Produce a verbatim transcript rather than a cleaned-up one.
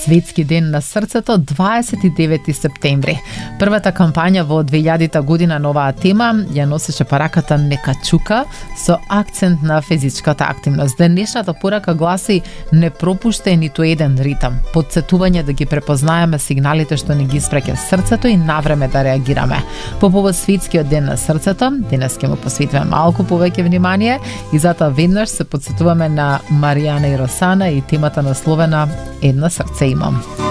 Светски ден на срцето, дваесет и девети септември. Првата кампања во две илјадите година на оваа тема ја носеше параката Нека чука со акцент на физичката активност. Денешната порака гласи: не пропуштај ниту еден ритам. Подсетување да ги препознаеме сигналите што ни ги испраќа срцето и навреме да реагираме. По повод Светскиот ден на срцето, денес ќе му посветиме малку повеќе внимание и затоа веднаш се подсетуваме на Маријана и Росана и темата насловена Една срце имам.